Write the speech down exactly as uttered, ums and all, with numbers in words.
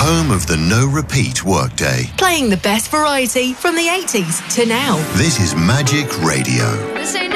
home of the no-repeat workday. Playing the best variety from the eighties to now. This is Magic Radio. This ain't